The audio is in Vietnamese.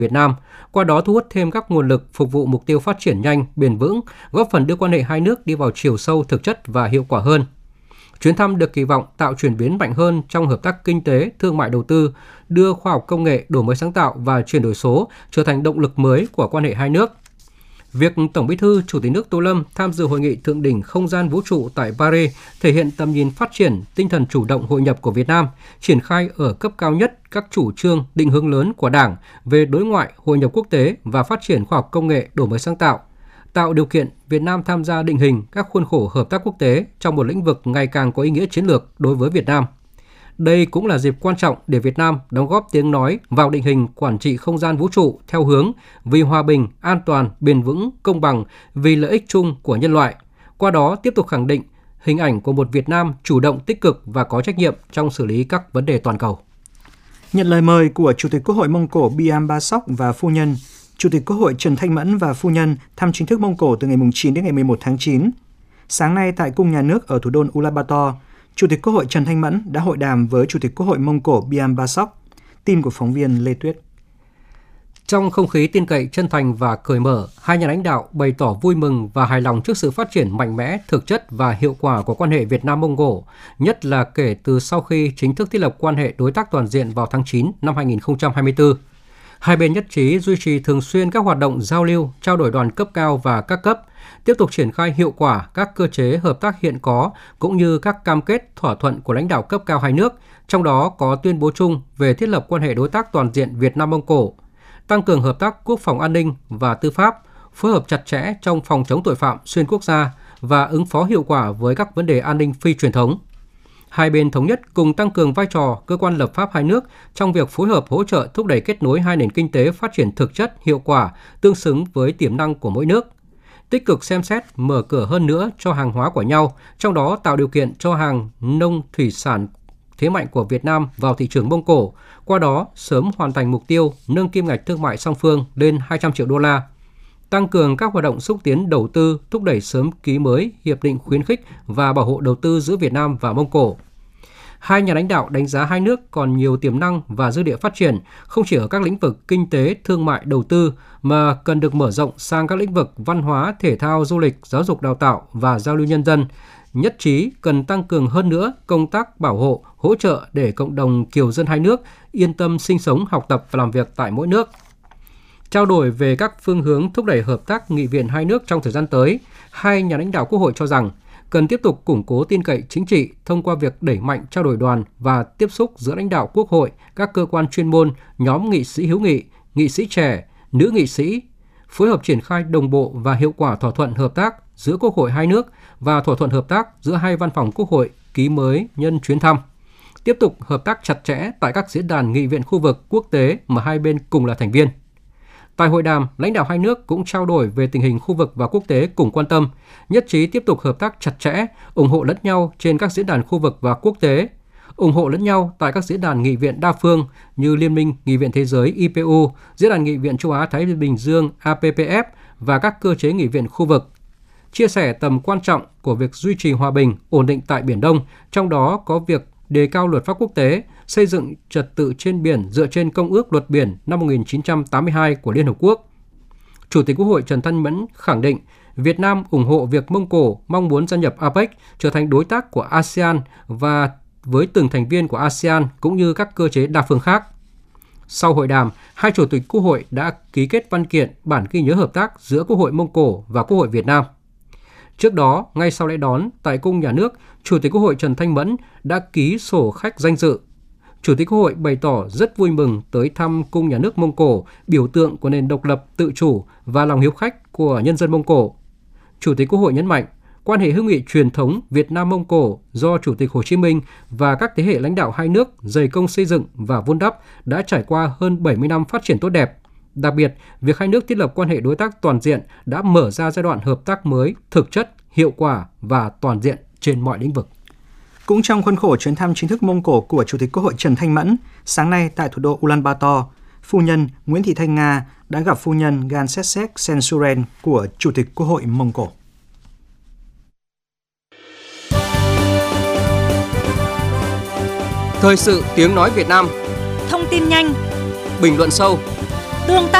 Việt Nam, qua đó thu hút thêm các nguồn lực phục vụ mục tiêu phát triển nhanh, bền vững, góp phần đưa quan hệ hai nước đi vào chiều sâu, thực chất và hiệu quả hơn. Chuyến thăm được kỳ vọng tạo chuyển biến mạnh hơn trong hợp tác kinh tế, thương mại đầu tư, đưa khoa học công nghệ, đổi mới sáng tạo và chuyển đổi số trở thành động lực mới của quan hệ hai nước. Việc Tổng Bí thư, Chủ tịch nước Tô Lâm tham dự hội nghị thượng đỉnh không gian vũ trụ tại Paris thể hiện tầm nhìn phát triển, tinh thần chủ động hội nhập của Việt Nam, triển khai ở cấp cao nhất các chủ trương, định hướng lớn của Đảng về đối ngoại, hội nhập quốc tế và phát triển khoa học công nghệ, đổi mới sáng tạo điều kiện Việt Nam tham gia định hình các khuôn khổ hợp tác quốc tế trong một lĩnh vực ngày càng có ý nghĩa chiến lược đối với Việt Nam. Đây cũng là dịp quan trọng để Việt Nam đóng góp tiếng nói vào định hình quản trị không gian vũ trụ theo hướng vì hòa bình, an toàn, bền vững, công bằng, vì lợi ích chung của nhân loại. Qua đó tiếp tục khẳng định hình ảnh của một Việt Nam chủ động, tích cực và có trách nhiệm trong xử lý các vấn đề toàn cầu. Nhận lời mời của Chủ tịch Quốc hội Mông Cổ Biam Basok và phu nhân, Chủ tịch Quốc hội Trần Thanh Mẫn và phu nhân thăm chính thức Mông Cổ từ ngày 9 đến ngày 11 tháng 9. Sáng nay tại Cung Nhà nước ở thủ đô Ulaanbaatar, Chủ tịch Quốc hội Trần Thanh Mẫn đã hội đàm với Chủ tịch Quốc hội Mông Cổ Biam Basok. Tin của phóng viên Lê Tuyết. Trong không khí tin cậy, chân thành và cởi mở, hai nhà lãnh đạo bày tỏ vui mừng và hài lòng trước sự phát triển mạnh mẽ, thực chất và hiệu quả của quan hệ Việt Nam-Mông Cổ, nhất là kể từ sau khi chính thức thiết lập quan hệ đối tác toàn diện vào tháng 9 năm 2024. Hai bên nhất trí duy trì thường xuyên các hoạt động giao lưu, trao đổi đoàn cấp cao và các cấp, tiếp tục triển khai hiệu quả các cơ chế hợp tác hiện có cũng như các cam kết thỏa thuận của lãnh đạo cấp cao hai nước, trong đó có tuyên bố chung về thiết lập quan hệ đối tác toàn diện Việt Nam-Mông Cổ, tăng cường hợp tác quốc phòng an ninh và tư pháp, phối hợp chặt chẽ trong phòng chống tội phạm xuyên quốc gia và ứng phó hiệu quả với các vấn đề an ninh phi truyền thống. Hai bên thống nhất cùng tăng cường vai trò cơ quan lập pháp hai nước trong việc phối hợp hỗ trợ thúc đẩy kết nối hai nền kinh tế phát triển thực chất, hiệu quả, tương xứng với tiềm năng của mỗi nước. Tích cực xem xét mở cửa hơn nữa cho hàng hóa của nhau, trong đó tạo điều kiện cho hàng nông thủy sản thế mạnh của Việt Nam vào thị trường Mông Cổ, qua đó sớm hoàn thành mục tiêu nâng kim ngạch thương mại song phương lên 200 triệu đô la. Tăng cường các hoạt động xúc tiến đầu tư, thúc đẩy sớm ký mới hiệp định khuyến khích và bảo hộ đầu tư giữa Việt Nam và Mông Cổ. Hai nhà lãnh đạo đánh giá hai nước còn nhiều tiềm năng và dư địa phát triển, không chỉ ở các lĩnh vực kinh tế, thương mại, đầu tư, mà cần được mở rộng sang các lĩnh vực văn hóa, thể thao, du lịch, giáo dục đào tạo và giao lưu nhân dân. Nhất trí cần tăng cường hơn nữa công tác bảo hộ, hỗ trợ để cộng đồng kiều dân hai nước yên tâm sinh sống, học tập và làm việc tại mỗi nước. Trao đổi về các phương hướng thúc đẩy hợp tác nghị viện hai nước trong thời gian tới, hai nhà lãnh đạo Quốc hội cho rằng cần tiếp tục củng cố tin cậy chính trị thông qua việc đẩy mạnh trao đổi đoàn và tiếp xúc giữa lãnh đạo Quốc hội, các cơ quan chuyên môn, nhóm nghị sĩ hữu nghị, nghị sĩ trẻ, nữ nghị sĩ, phối hợp triển khai đồng bộ và hiệu quả thỏa thuận hợp tác giữa Quốc hội hai nước và thỏa thuận hợp tác giữa hai văn phòng Quốc hội ký mới nhân chuyến thăm. Tiếp tục hợp tác chặt chẽ tại các diễn đàn nghị viện khu vực quốc tế mà hai bên cùng là thành viên. Tại hội đàm, lãnh đạo hai nước cũng trao đổi về tình hình khu vực và quốc tế cùng quan tâm, nhất trí tiếp tục hợp tác chặt chẽ, ủng hộ lẫn nhau trên các diễn đàn khu vực và quốc tế, ủng hộ lẫn nhau tại các diễn đàn nghị viện đa phương như Liên minh Nghị viện Thế giới IPU, Diễn đàn Nghị viện Châu Á-Thái Bình Dương APPF và các cơ chế nghị viện khu vực. Chia sẻ tầm quan trọng của việc duy trì hòa bình, ổn định tại Biển Đông, trong đó có việc đề cao luật pháp quốc tế, xây dựng trật tự trên biển dựa trên Công ước Luật Biển năm 1982 của Liên Hợp Quốc. Chủ tịch Quốc hội Trần Thanh Mẫn khẳng định Việt Nam ủng hộ việc Mông Cổ mong muốn gia nhập APEC, trở thành đối tác của ASEAN và với từng thành viên của ASEAN cũng như các cơ chế đa phương khác. Sau hội đàm, hai chủ tịch Quốc hội đã ký kết văn kiện bản ghi nhớ hợp tác giữa Quốc hội Mông Cổ và Quốc hội Việt Nam. Trước đó, ngay sau lễ đón tại Cung Nhà nước, Chủ tịch Quốc hội Trần Thanh Mẫn đã ký sổ khách danh dự. Chủ tịch Quốc hội bày tỏ rất vui mừng tới thăm Cung Nhà nước Mông Cổ, biểu tượng của nền độc lập, tự chủ và lòng hiếu khách của nhân dân Mông Cổ. Chủ tịch Quốc hội nhấn mạnh, quan hệ hữu nghị truyền thống Việt Nam-Mông Cổ do Chủ tịch Hồ Chí Minh và các thế hệ lãnh đạo hai nước dày công xây dựng và vun đắp đã trải qua hơn 70 năm phát triển tốt đẹp. Đặc biệt, việc hai nước thiết lập quan hệ đối tác toàn diện đã mở ra giai đoạn hợp tác mới, thực chất, hiệu quả và toàn diện trên mọi lĩnh vực. Cũng trong khuôn khổ chuyến thăm chính thức Mông Cổ của Chủ tịch Quốc hội Trần Thanh Mẫn, sáng nay tại thủ đô Ulaanbaatar, phu nhân Nguyễn Thị Thanh Nga đã gặp phu nhân Gansesek Sensuren của Chủ tịch Quốc hội Mông Cổ. Thời sự tiếng nói Việt Nam. Thông tin nhanh, bình luận sâu, tương tác